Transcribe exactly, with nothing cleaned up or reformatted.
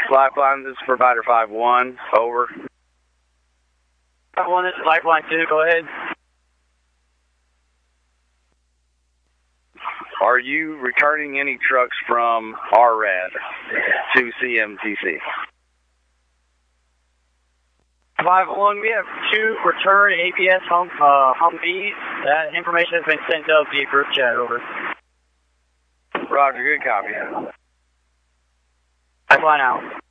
Lifeline, this is provider five one, over. five one, this is Lifeline two, go ahead. Are you returning any trucks from R R A D to C M T C? five one, we have two return A P S hum, uh, Humvees. That information has been sent up via group chat, over. Roger, good copy. Lifeline out.